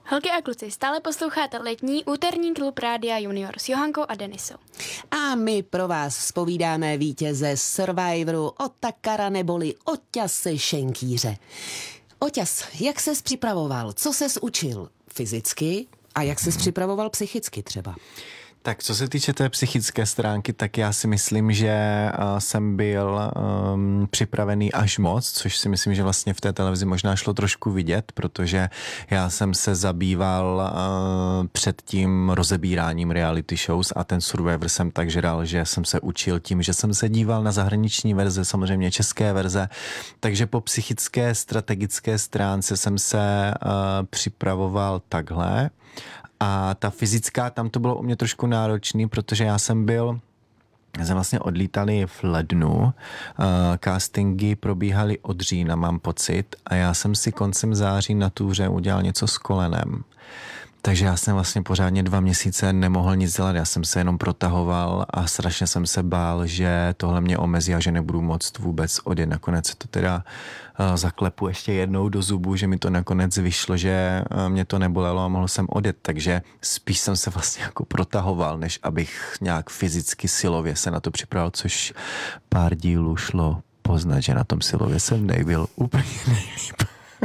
Holky a kluci, stále posloucháte letní úterní klub Rádia Junior s Johankou a Denisou. A my pro vás zpovídáme vítěze Survivoru Otakara neboli Oťase Šenkýře. Oťas, jak ses připravoval? Co ses učil fyzicky a jak ses připravoval psychicky třeba? Tak co se týče té psychické stránky, tak já si myslím, že jsem byl připravený až moc, což si myslím, že vlastně v té televizi možná šlo trošku vidět, protože já jsem se zabýval před tím rozebíráním reality shows a ten Survivor jsem tak žral, že jsem se učil tím, že jsem se díval na zahraniční verze, samozřejmě české verze, takže po psychické strategické stránce jsem se připravoval takhle. A ta fyzická, tam to bylo u mě trošku náročný, protože já jsem vlastně odlítali v lednu, castingy probíhaly od října, mám pocit, a já jsem si koncem září na túře udělal něco s kolenem. Takže já jsem vlastně pořádně 2 měsíce nemohl nic dělat, já jsem se jenom protahoval a strašně jsem se bál, že tohle mě omezí a že nebudu moct vůbec odjet. Nakonec se to teda zaklepu ještě jednou do zubu, že mi to nakonec vyšlo, že mě to nebolelo a mohl jsem odjet, takže spíš jsem se vlastně jako protahoval, než abych nějak fyzicky silově se na to připravil, což pár dílů šlo poznat, že na tom silově jsem nebyl úplně nejlíp.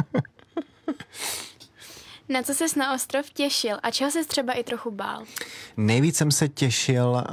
Na co ses na ostrov těšil a čeho ses třeba i trochu bál? Nejvíc jsem se těšil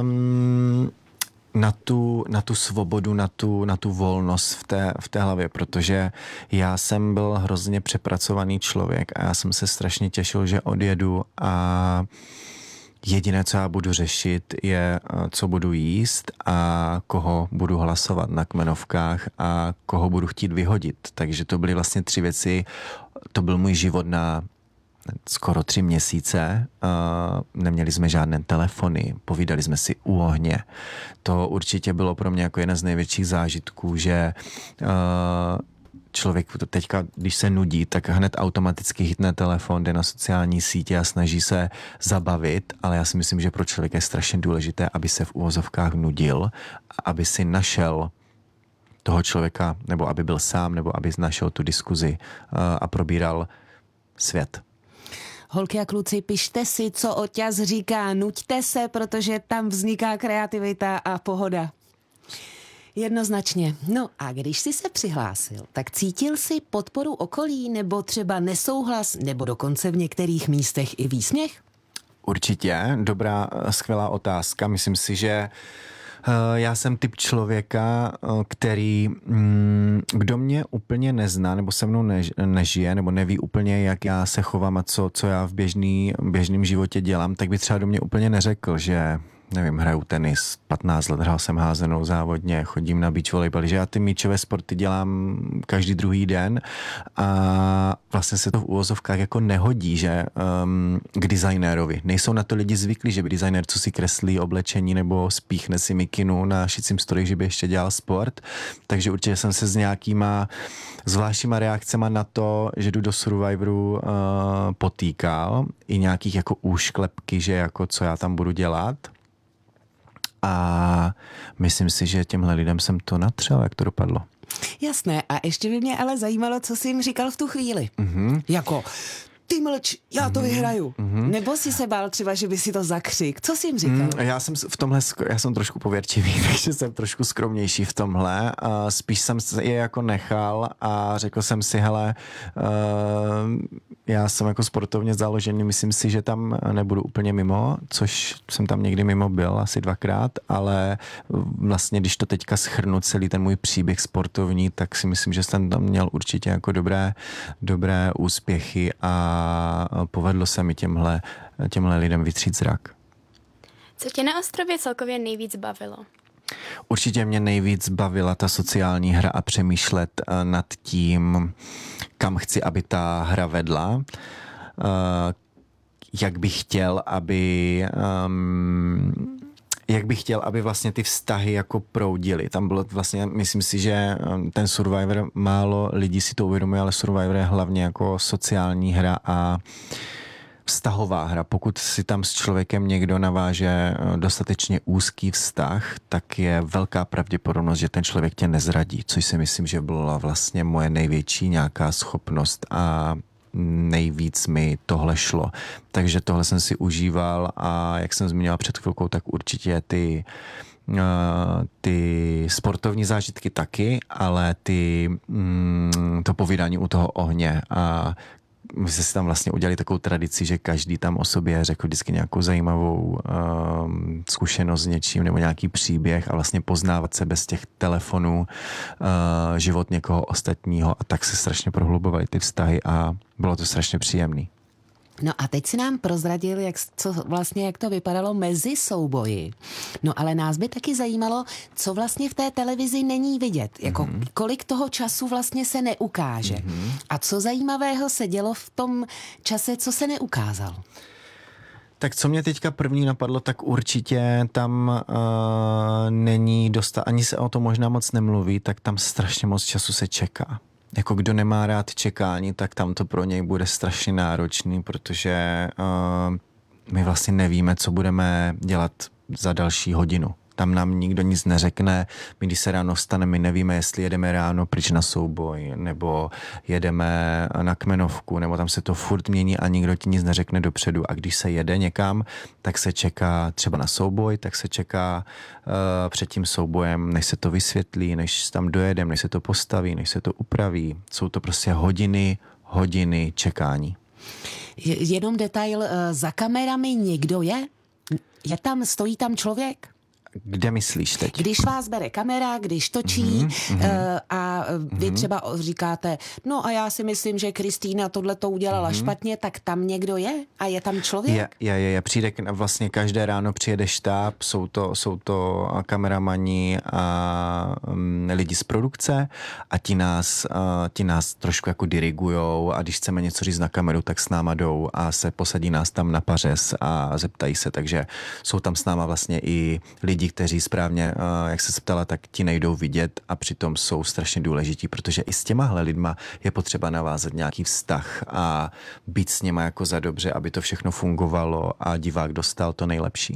na tu svobodu, na tu volnost v té hlavě, protože já jsem byl hrozně přepracovaný člověk a já jsem se strašně těšil, že odjedu a jediné, co já budu řešit, je, co budu jíst a koho budu hlasovat na kmenovkách a koho budu chtít vyhodit. Takže to byly vlastně 3 věci. To byl můj život na skoro 3 měsíce. Neměli jsme žádné telefony, povídali jsme si u ohně. To určitě bylo pro mě jako jeden z největších zážitků, že člověk teďka, když se nudí, tak hned automaticky chytne telefon, jde na sociální sítě a snaží se zabavit, ale já si myslím, že pro člověka je strašně důležité, aby se v uvozovkách nudil, aby si našel toho člověka, nebo aby byl sám, nebo aby našel tu diskuzi a probíral svět. Holky a kluci, pište si, co Oťas říká, nuďte se, protože tam vzniká kreativita a pohoda. Jednoznačně. No a když jsi se přihlásil, tak cítil jsi podporu okolí, nebo třeba nesouhlas, nebo dokonce v některých místech i výsměch? Určitě, dobrá, skvělá otázka. Myslím si, že já jsem typ člověka, který, kdo mě úplně nezná, nebo se mnou nežije, nebo neví úplně, jak já se chovám a co já v běžném životě dělám, tak by třeba do mě úplně neřekl, že nevím, hraju tenis, 15 let hrál jsem házenou závodně, chodím na beach volejbal, že já ty míčové sporty dělám každý druhý den a vlastně se to v uvozovkách jako nehodí, že k designérovi. Nejsou na to lidi zvyklí, že by designér, co si kreslí oblečení nebo spíchne si mikinu na šicím stroji, že by ještě dělal sport. Takže určitě jsem se s nějakýma zvláštníma reakcema na to, že jdu do Survivoru potýkal. I nějakých jako úšklepky, že jako co já tam budu dělat. A myslím si, že těmhle lidem jsem to natřel, jak to dopadlo. Jasné, a ještě by mě ale zajímalo, co jsi jim říkal v tu chvíli. Jako, ty mlč, já to vyhraju. Nebo jsi se bál třeba, že by si to zakřik. Co jsi jim říkal? Já jsem trošku pověrčivý, takže jsem trošku skromnější v tomhle. Spíš jsem je jako nechal a řekl jsem si, hele, já jsem jako sportovně založený, myslím si, že tam nebudu úplně mimo, což jsem tam někdy mimo byl, asi 2krát, ale vlastně, když to teďka shrnu celý ten můj příběh sportovní, tak si myslím, že jsem tam měl určitě jako dobré úspěchy a povedlo se mi těmhle lidem vytřít zrak. Co tě na ostrově celkově nejvíc bavilo? Určitě mě nejvíc bavila ta sociální hra a přemýšlet nad tím, kam chci, aby ta hra vedla, jak bych chtěl, aby vlastně ty vztahy jako proudily. Tam bylo vlastně, myslím si, že ten Survivor, málo lidí si to uvědomuje, ale Survivor je hlavně jako sociální hra a vztahová hra. Pokud si tam s člověkem někdo naváže dostatečně úzký vztah, tak je velká pravděpodobnost, že ten člověk tě nezradí, což si myslím, že byla vlastně moje největší nějaká schopnost a nejvíc mi tohle šlo. Takže tohle jsem si užíval a jak jsem zmínila před chvilkou, tak určitě ty sportovní zážitky taky, ale to povídání u toho ohně a my jsme si tam vlastně udělali takovou tradici, že každý tam o sobě řekl vždycky nějakou zajímavou zkušenost s něčím nebo nějaký příběh a vlastně poznávat se bez těch telefonů, život někoho ostatního a tak se strašně prohlubovaly ty vztahy a bylo to strašně příjemný. No a teď si nám prozradil, jak to vypadalo mezi souboji. No ale nás by taky zajímalo, co vlastně v té televizi není vidět. Jako kolik toho času vlastně se neukáže. A co zajímavého se dělo v tom čase, co se neukázalo? Tak co mě teďka první napadlo, tak určitě tam není ani se o to možná moc nemluví, tak tam strašně moc času se čeká. Jako kdo nemá rád čekání, tak tam to pro něj bude strašně náročný, protože my vlastně nevíme, co budeme dělat za další hodinu. Tam nám nikdo nic neřekne. My, když se ráno vstaneme, my nevíme, jestli jedeme ráno pryč na souboj, nebo jedeme na kmenovku, nebo tam se to furt mění a nikdo ti nic neřekne dopředu. A když se jede někam, tak se čeká třeba na souboj, tak se čeká před tím soubojem, než se to vysvětlí, než tam dojedeme, než se to postaví, než se to upraví. Jsou to prostě hodiny čekání. Jenom detail, za kamerami někdo je? Stojí tam člověk? Kde myslíš teď? Když vás bere kamera, když točí a vy třeba říkáte, no a já si myslím, že Kristýna tohleto udělala špatně, tak tam někdo je a je tam člověk? Je. Přijde vlastně každé ráno přijede štáb, jsou to kameramani a lidi z produkce a ti nás trošku jako dirigujou a když chceme něco říct na kameru, tak s náma jdou a se posadí nás tam na pařez a zeptají se, takže jsou tam s náma vlastně i lidi, kteří správně, jak se ptala, tak ti nejdou vidět a přitom jsou strašně důležití, protože i s těmahle lidma je potřeba navázat nějaký vztah a být s něma jako za dobře, aby to všechno fungovalo a divák dostal to nejlepší.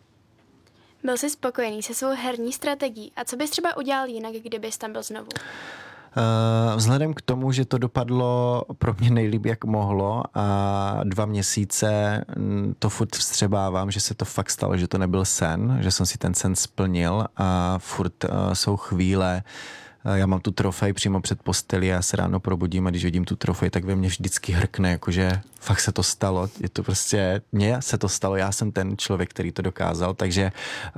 Byl jsi spokojený se svou herní strategií a co bys třeba udělal jinak, kdybys tam byl znovu? Vzhledem k tomu, že to dopadlo pro mě nejlíp, jak mohlo a 2 měsíce to furt vstřebávám, že se to fakt stalo, že to nebyl sen, že jsem si ten sen splnil a furt jsou chvíle, já mám tu trofej přímo před postelí, já se ráno probudím a když vidím tu trofej, tak ve mně vždycky hrkne, jakože fakt se to stalo, je to prostě, mně se to stalo, já jsem ten člověk, který to dokázal, takže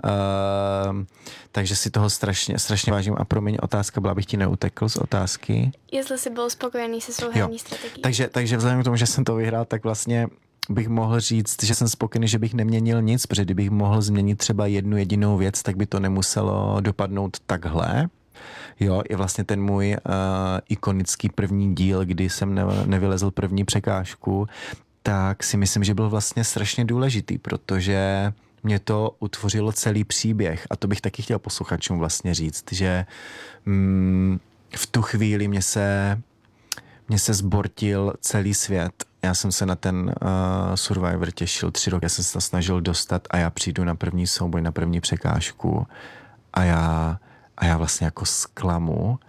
si toho strašně vážím a promiň, otázka byla, abych ti neutekl z otázky. Jestli jsi byl spokojený se svou herní strategií. Takže vzhledem k tomu, že jsem to vyhrál, tak vlastně bych mohl říct, že jsem spokojený, že bych neměnil nic, protože kdybych mohl změnit třeba jednu jedinou věc, tak by to nemuselo dopadnout takhle. Jo, je vlastně ten můj ikonický první díl, kdy jsem nevylezl první překážku, tak si myslím, že byl vlastně strašně důležitý, protože mě to utvořilo celý příběh a to bych taky chtěl posluchačům vlastně říct, že v tu chvíli mě se zbortil celý svět. Já jsem se na ten Survivor těšil 3 roky, já jsem se to snažil dostat a já přijdu na první souboj, na první překážku a já vlastně jako zklamu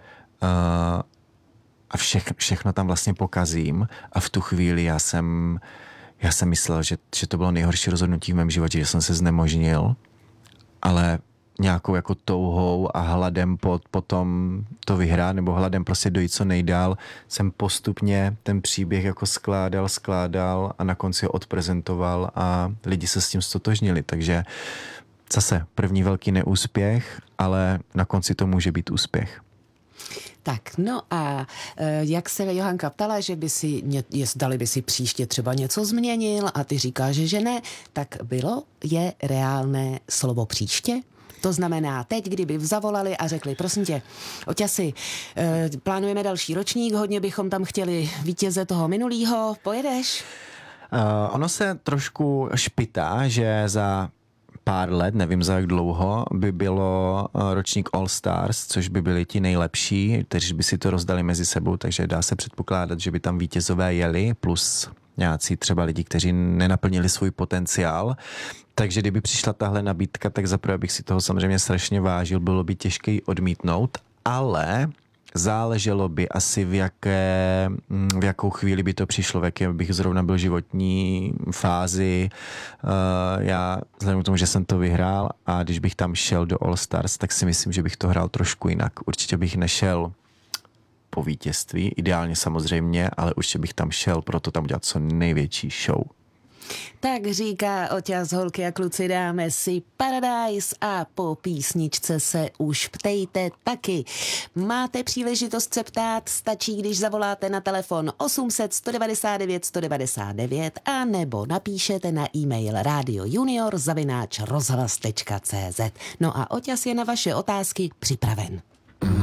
a všechno tam vlastně pokazím a v tu chvíli já jsem myslel, že to bylo nejhorší rozhodnutí v mém životě, že jsem se znemožnil, ale nějakou jako touhou a hladem potom to vyhrát, nebo hladem prostě dojít co nejdál, jsem postupně ten příběh jako skládal a na konci ho odprezentoval a lidi se s tím stotožnili, takže zase první velký neúspěch, ale na konci to může být úspěch. Tak, no a jak se Johanka ptala, že zdali by si příště třeba něco změnil a ty říkáš, že ne, tak je reálné slovo příště? To znamená, teď, kdyby zavolali a řekli, prosím tě, Oťasi, plánujeme další ročník, hodně bychom tam chtěli vítěze toho minulýho, pojedeš? Ono se trošku špitá, že za pár let, nevím za jak dlouho, by bylo ročník All Stars, což by byli ti nejlepší, kteří by si to rozdali mezi sebou, takže dá se předpokládat, že by tam vítězové jeli, plus nějací třeba lidi, kteří nenaplnili svůj potenciál. Takže kdyby přišla tahle nabídka, tak zaprvé bych si toho samozřejmě strašně vážil, bylo by těžké ji odmítnout, ale záleželo by asi v jakou chvíli by to přišlo, v jaké bych zrovna byl životní fázi. Já vzhledem k tomu, že jsem to vyhrál a když bych tam šel do All Stars, tak si myslím, že bych to hrál trošku jinak. Určitě bych nešel po vítězství, ideálně samozřejmě, ale určitě bych tam šel, proto tam udělat co největší show. Tak říká Oťas, holky a kluci, dáme si Paradise a po písničce se už ptejte taky. Máte příležitost se ptát, stačí, když zavoláte na telefon 800 199 199 a nebo napíšete na e-mail radiojunior@rozhlas.cz. No a Oťas je na vaše otázky připraven.